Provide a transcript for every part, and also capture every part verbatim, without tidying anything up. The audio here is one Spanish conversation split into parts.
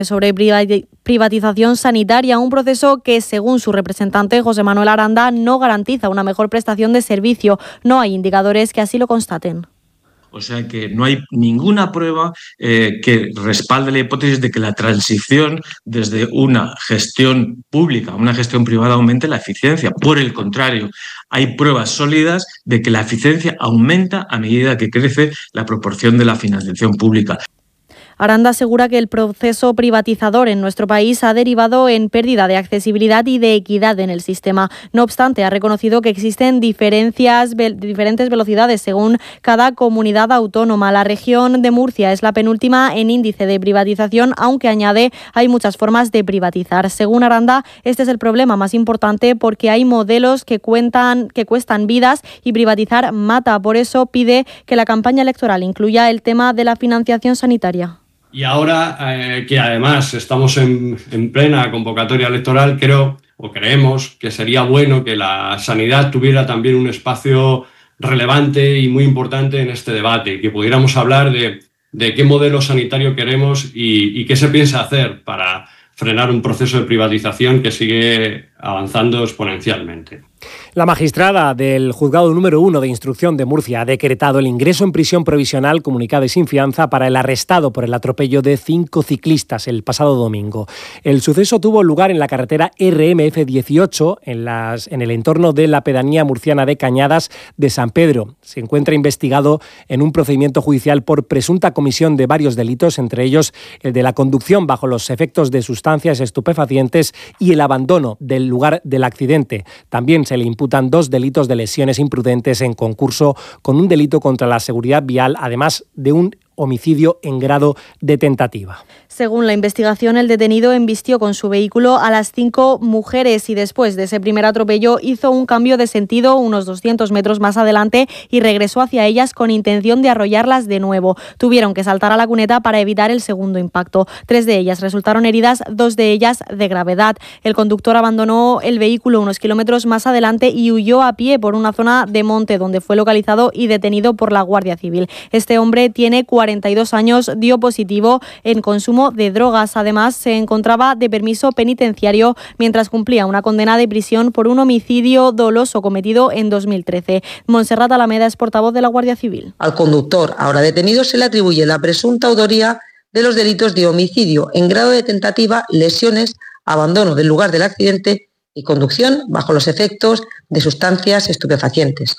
sobre privatización sanitaria, un proceso que, según su representante José Manuel Aranda, no garantiza una mejor prestación de servicio. No hay indicadores que así lo constaten. O sea que no hay ninguna prueba eh, que respalde la hipótesis de que la transición desde una gestión pública a una gestión privada aumente la eficiencia. Por el contrario, hay pruebas sólidas de que la eficiencia aumenta a medida que crece la proporción de la financiación pública. Aranda asegura que el proceso privatizador en nuestro país ha derivado en pérdida de accesibilidad y de equidad en el sistema. No obstante, ha reconocido que existen diferencias, ve, diferentes velocidades según cada comunidad autónoma. La región de Murcia es la penúltima en índice de privatización, aunque añade hay muchas formas de privatizar. Según Aranda, este es el problema más importante porque hay modelos que, cuentan, que cuestan vidas y privatizar mata. Por eso pide que la campaña electoral incluya el tema de la financiación sanitaria. Y ahora eh, que además estamos en, en plena convocatoria electoral, creo o creemos que sería bueno que la sanidad tuviera también un espacio relevante y muy importante en este debate, que pudiéramos hablar de, de qué modelo sanitario queremos y, y qué se piensa hacer para frenar un proceso de privatización que sigue avanzando exponencialmente. La magistrada del Juzgado número uno de Instrucción de Murcia ha decretado el ingreso en prisión provisional comunicada y sin fianza para el arrestado por el atropello de cinco ciclistas el pasado domingo. El suceso tuvo lugar en la carretera R M F dieciocho, en, las, en el entorno de la pedanía murciana de Cañadas de San Pedro. Se encuentra investigado en un procedimiento judicial por presunta comisión de varios delitos, entre ellos el de la conducción bajo los efectos de sustancias estupefacientes y el abandono del lugar del accidente. También se le imputan dos delitos de lesiones imprudentes en concurso con un delito contra la seguridad vial, además de un homicidio en grado de tentativa. Según la investigación, el detenido embistió con su vehículo a las cinco mujeres y después de ese primer atropello hizo un cambio de sentido unos doscientos metros más adelante y regresó hacia ellas con intención de arrollarlas de nuevo. Tuvieron que saltar a la cuneta para evitar el segundo impacto. Tres de ellas resultaron heridas, dos de ellas de gravedad. El conductor abandonó el vehículo unos kilómetros más adelante y huyó a pie por una zona de monte donde fue localizado y detenido por la Guardia Civil. Este hombre tiene cuarenta y dos años, dio positivo en consumo de drogas. Además, se encontraba de permiso penitenciario mientras cumplía una condena de prisión por un homicidio doloso cometido en dos mil trece. Montserrat Alameda es portavoz de la Guardia Civil. Al conductor, ahora detenido, se le atribuye la presunta autoría de los delitos de homicidio en grado de tentativa, lesiones, abandono del lugar del accidente y conducción bajo los efectos de sustancias estupefacientes.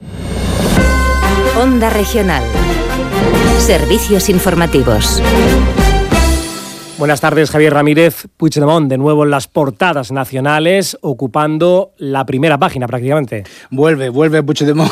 Onda Regional. Servicios informativos. Buenas tardes, Javier Ramírez. Puigdemont de nuevo en las portadas nacionales, ocupando la primera página prácticamente. Vuelve, vuelve Puigdemont.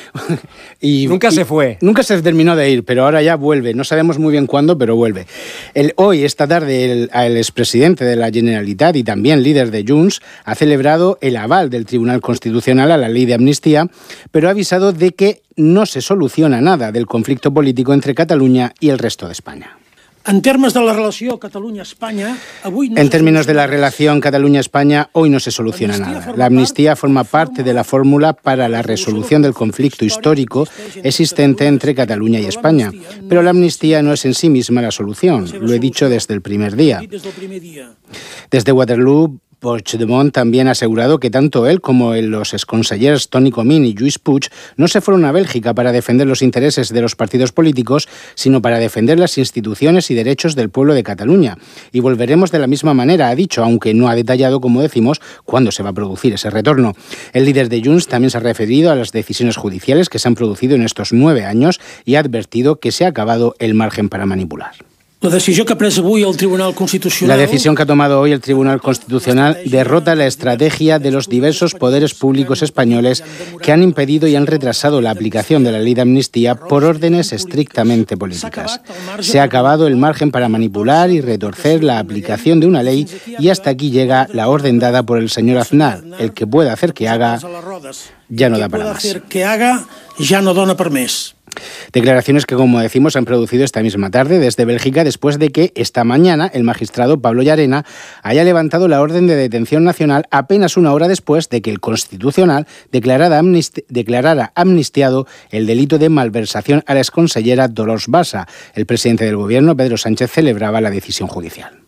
y, nunca y, se fue. Nunca se terminó de ir, pero ahora ya vuelve. No sabemos muy bien cuándo, pero vuelve. El, hoy, esta tarde, el, el expresidente de la Generalitat y también líder de Junts ha celebrado el aval del Tribunal Constitucional a la ley de amnistía, pero ha avisado de que no se soluciona nada del conflicto político entre Cataluña y el resto de España. En términos de la relación Cataluña-España, hoy no en términos de la relación Cataluña-España, hoy no se soluciona nada. La amnistía forma parte de la fórmula para la resolución del conflicto histórico existente entre Cataluña y España. Pero la amnistía no es en sí misma la solución, lo he dicho desde el primer día. Desde Waterloo, Puigdemont también ha asegurado que tanto él como los exconsellers Toni Comín y Lluís Puig no se fueron a Bélgica para defender los intereses de los partidos políticos, sino para defender las instituciones y derechos del pueblo de Cataluña. Y volveremos de la misma manera, ha dicho, aunque no ha detallado, como decimos, cuándo se va a producir ese retorno. El líder de Junts también se ha referido a las decisiones judiciales que se han producido en estos nueve años y ha advertido que se ha acabado el margen para manipular. La decisión que ha pres avui el Tribunal Constitucional... La decisión que ha tomado hoy el Tribunal Constitucional derrota la estrategia de los diversos poderes públicos españoles que han impedido y han retrasado la aplicación de la ley de amnistía por órdenes estrictamente políticas. Se ha acabado el margen para manipular y retorcer la aplicación de una ley y hasta aquí llega la orden dada por el señor Aznar. El que pueda hacer que haga ya no da para más. Ya no dona per més. Declaraciones que, como decimos, han producido esta misma tarde desde Bélgica después de que esta mañana el magistrado Pablo Llarena haya levantado la orden de detención nacional apenas una hora después de que el Constitucional declarara, amnisti- declarara amnistiado el delito de malversación a la exconsellera Dolors Bassa. El presidente del Gobierno, Pedro Sánchez, celebraba la decisión judicial.